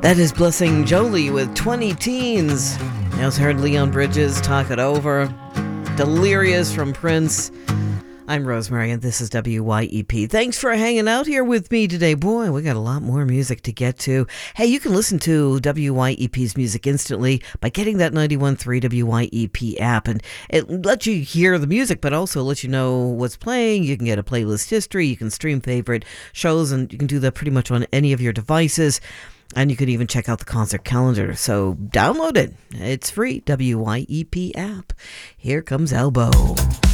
That is Blessing Jolie with 20 Teens. You also heard Leon Bridges, Talk It Over. Delirious from Prince. I'm Rosemary, and this is WYEP. Thanks for hanging out here with me today. Boy, we got a lot more music to get to. Hey, you can listen to WYEP's music instantly by getting that 91.3 WYEP app. And it lets you hear the music, but also lets you know what's playing. You can get a playlist history. You can stream favorite shows, and you can do that pretty much on any of your devices. And you can even check out the concert calendar. So download it. It's free. WYEP app. Here comes Elbow.